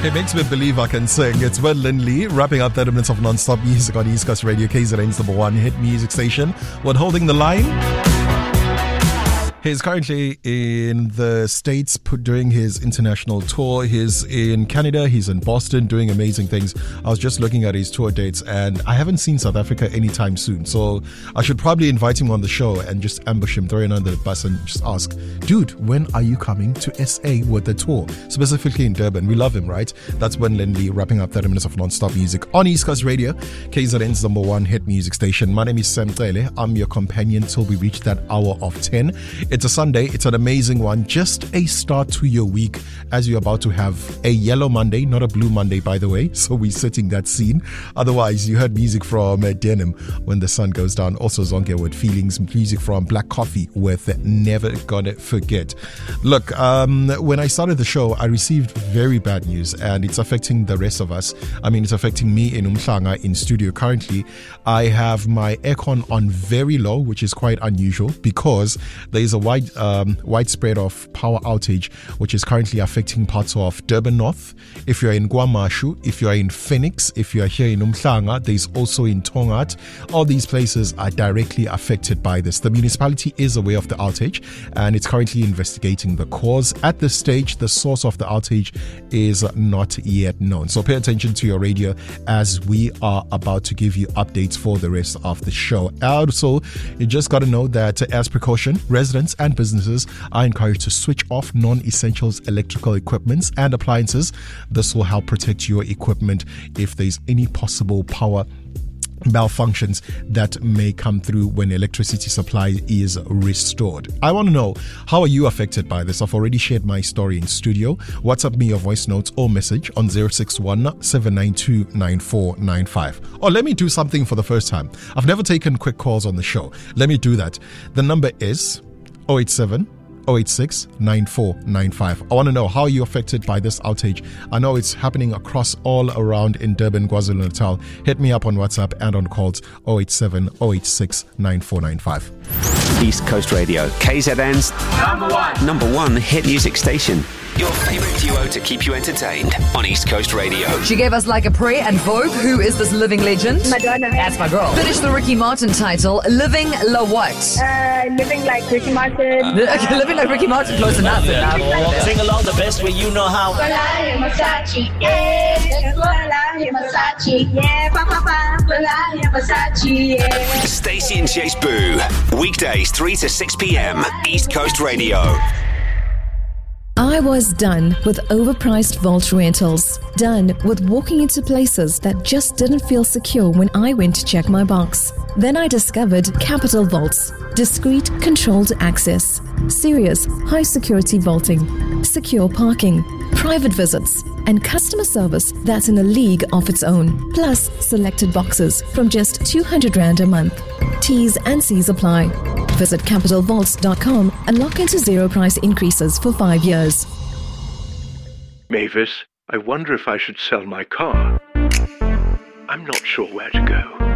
It makes me believe I can sing. It's Wen Lin Lee wrapping up 30 minutes of non-stop music on East Coast Radio, KZN's number one hit music station. What holding the line? He's currently in the States doing his international tour. He's in Canada. He's in Boston doing amazing things. I was just looking at his tour dates and I haven't seen South Africa anytime soon. So I should probably invite him on the show and just ambush him, throw him under the bus and just ask, dude, when are you coming to SA with the tour? Specifically in Durban. We love him, right? That's Wen Lin Lee wrapping up 30 minutes of non-stop music on East Coast Radio, KZN's number one hit music station. My name is Sam Cele. I'm your companion till we reach that hour of 10. It's a Sunday. It's an amazing one. Just a start to your week as you're about to have a yellow Monday, not a blue Monday, by the way. So we're setting that scene. Otherwise, you heard music from Denim, When the Sun Goes Down. Also Zonke with Feelings. Music from Black Coffee with Never Gonna Forget. Look, when I started the show, I received very bad news and it's affecting the rest of us. I mean, it's affecting me in Umhlanga in studio currently. I have my aircon on very low, which is quite unusual because there is a widespread of power outage, which is currently affecting parts of Durban North. If you're in Guamashu, if you're in Phoenix, if you're here in Umhlanga, there's also in Tongat. All these places are directly affected by this. The municipality is aware of the outage and it's currently investigating the cause. At this stage, the source of the outage is not yet known. So pay attention to your radio as we are about to give you updates for the rest of the show. Also, you just got to know that as precaution, residents and businesses are encouraged to switch off non-essentials electrical equipments and appliances. This will help protect your equipment if there's any possible power malfunctions that may come through when electricity supply is restored. I want to know, how are you affected by this? I've already shared my story in studio. WhatsApp me your voice notes or message on 061 792 9495. Or let me do something for the first time. I've never taken quick calls on the show. Let me do that. The number is 087 086 9495. I want to know, how are you affected by this outage? I know it's happening across all around in Durban, KwaZulu-Natal. Hit me up on WhatsApp and on calls 087 086 9495. East Coast Radio, KZN's number one hit music station. Your favourite duo to keep you entertained on East Coast Radio. She gave us Like a Prayer and Vogue. Who is this living legend? Madonna. That's my girl. Finish the Ricky Martin title. Living La what? Living like Ricky Martin. Living like Ricky Martin. Close enough. Sing along the best way you know how. Stacey and Chase Boo. Weekdays 3 to 6 p.m. East Coast Radio. I was done with overpriced vault rentals. Done with walking into places that just didn't feel secure when I went to check my box. Then I discovered Capital Vaults. Discreet, controlled access. Serious, high security vaulting. Secure parking. Private visits. And customer service that's in a league of its own. Plus selected boxes from just 200 Rand a month. T's and C's apply. Visit capitalvaults.com and lock into zero price increases for 5 years. Mavis, I wonder if I should sell my car. I'm not sure where to go.